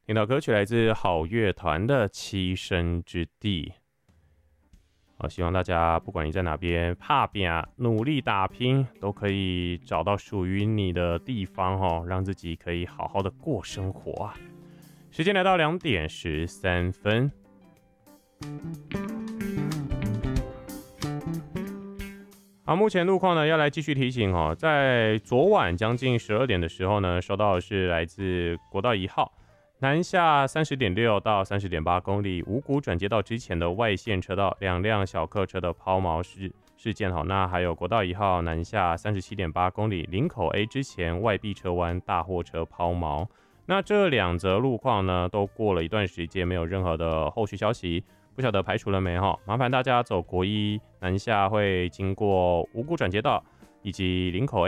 听到歌曲来自好乐团的《栖身之地》。好，希望大家不管你在哪边打拼努力打拼，都可以找到属于你的地方哦，让自己可以好好的过生活啊。时间来到2点13分。好，目前路况呢要来继续提醒哦，在昨晚将近12点的时候呢，收到的是来自国道1号南下30.6到30.8公里五股转接道之前的外线车道2辆小客车的抛锚事件。好，那还有国道1号南下37.8公里林口 A 之前外壁车弯大货车抛锚。那这2则路况呢，都过了一段时间，没有任何的后续消息。不晓得排除了没哈？麻烦大家走国一南下会经过五股转接道以及林口